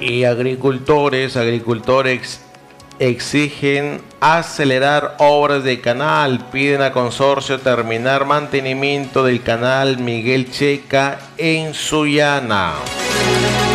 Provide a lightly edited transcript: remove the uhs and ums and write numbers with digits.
Y agricultores exigen acelerar obras de canal, piden a consorcio terminar mantenimiento del canal Miguel Checa en Sullana.